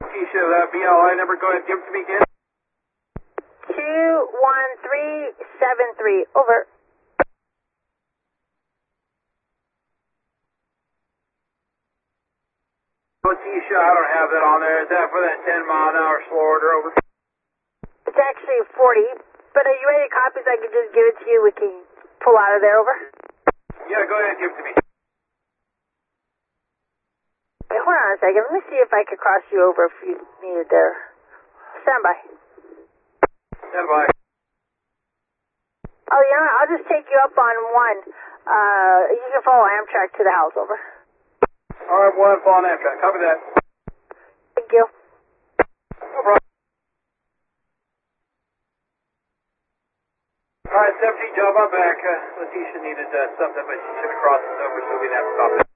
Keisha, that BLI number, go ahead, give it to me again. 21373. Over. Keisha, I don't have that on there. Is that for that 10-mile-an-hour slow order? Over. It's actually 40, but are you ready to copy so I can just give it to you? We can pull out of there. Over. Yeah, go ahead, give it to me. Wait, hold on a second. Let me see if I can cross you over if you need it there. Stand by. Stand by. Oh, you know what? I'll just take you up on one. You can follow Amtrak to the house. Over. All right, one, fall on Amtrak. Copy that. Thank you. No problem. All right, 17, jump on back. Letitia needed something, but she should have crossed us over, so we didn't have to stop it.